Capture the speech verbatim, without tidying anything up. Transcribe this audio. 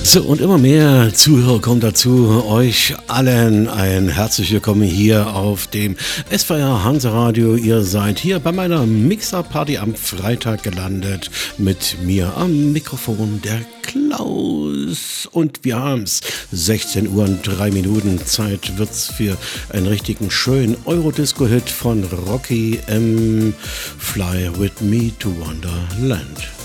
So, und immer mehr Zuhörer kommen dazu. Euch allen ein herzlich willkommen hier auf dem S V R Hansa Radio. Ihr seid hier bei meiner Mixer-Party am Freitag gelandet. Mit mir am Mikrofon der Klaus. Und wir haben es. sechzehn Uhr und drei Minuten. Zeit wird's für einen richtigen schönen Eurodisco-Hit von Rocky M. Fly with me to Wonderland.